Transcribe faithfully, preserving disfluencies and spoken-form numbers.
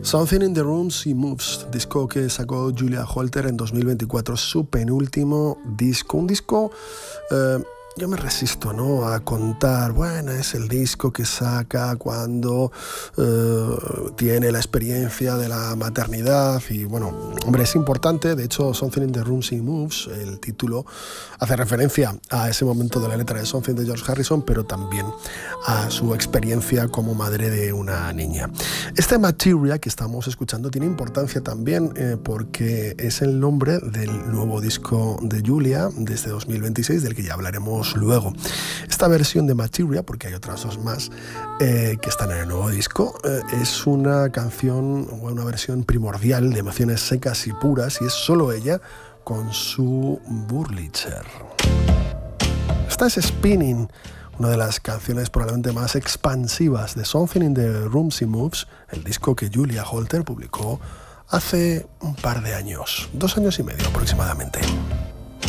Something in the Room She Moves, disco que sacó Julia Holter en dos mil veinticuatro, su penúltimo disco, un disco... Eh, Yo me resisto, ¿no?, a contar, bueno, es el disco que saca cuando eh, tiene la experiencia de la maternidad y, bueno, hombre, es importante. De hecho, Something in the Room She Moves, el título, hace referencia a ese momento de la letra de Something de George Harrison, pero también a su experiencia como madre de una niña. Este Materia que estamos escuchando tiene importancia también eh, porque es el nombre del nuevo disco de Julia desde dos mil veintiséis, del que ya hablaremos luego. Esta versión de Materia, porque hay otras dos más eh, que están en el nuevo disco, eh, es una canción o una versión primordial de emociones secas y puras, y es solo ella con su Wurlitzer. Esta es Spinning, una de las canciones probablemente más expansivas de Something in the Room She Moves, el disco que Julia Holter publicó hace un par de años, dos años y medio aproximadamente.